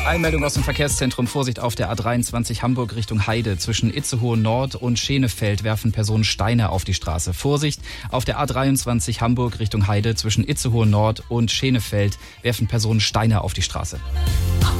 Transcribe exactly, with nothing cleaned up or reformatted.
Einmeldung aus dem Verkehrszentrum. Vorsicht auf der A dreiundzwanzig Hamburg Richtung Heide. Zwischen Itzehoe Nord und Schenefeld werfen Personen Steine auf die Straße. Vorsicht auf der A dreiundzwanzig Hamburg Richtung Heide. Zwischen Itzehoe Nord und Schenefeld werfen Personen Steine auf die Straße.